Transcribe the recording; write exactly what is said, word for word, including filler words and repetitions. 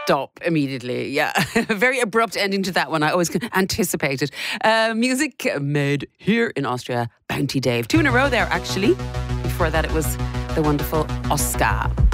stop immediately. Yeah, very abrupt ending to that one. I always anticipated. Uh, music made here in Austria, Bounty Dave. Two in a row there, actually. Before that, it was the wonderful Oscar.